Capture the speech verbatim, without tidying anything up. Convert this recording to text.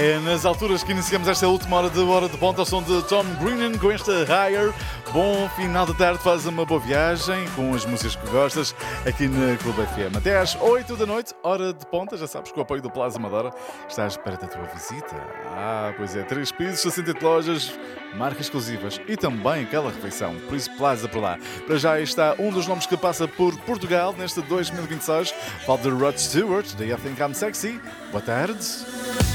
É nas alturas que iniciamos esta última hora de Hora de Ponta ao som de Tom Greenan com esta Higher. Bom final de tarde, faz uma boa viagem com as músicas que gostas aqui na Clube F M. Até às oito da noite, Hora de Ponta, já sabes, com o apoio do Plaza Amadora, estás perto da tua visita. Ah, pois é, três pisos, sessenta e oito lojas, marcas exclusivas e também aquela refeição, por isso Plaza por lá. Para já está um dos nomes que passa por Portugal neste dois mil e vinte e seis, falo de Rod Stewart, da You Think I'm Sexy. Boa tarde.